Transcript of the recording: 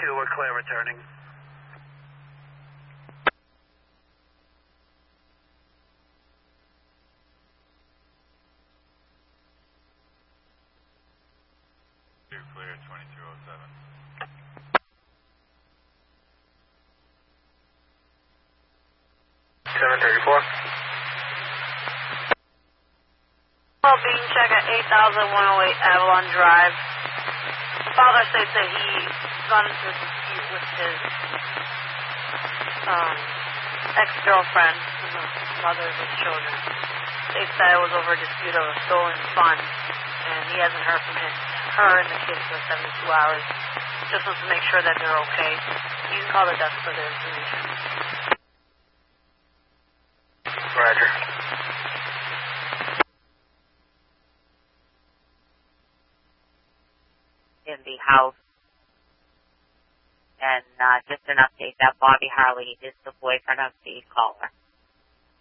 we're clear returning. Clear 2207. 734. Well, being check at 8108 Avalon Drive. Father states that he got into a dispute with his ex-girlfriend, and the mother of his children. States that it was over a dispute of a stolen fund, and he hasn't heard from her and the kids for 72 hours. Just wants to make sure that they're okay. You can call the desk for their information. Roger. In the house. And just an update that Bobby Harley is the boyfriend of the caller.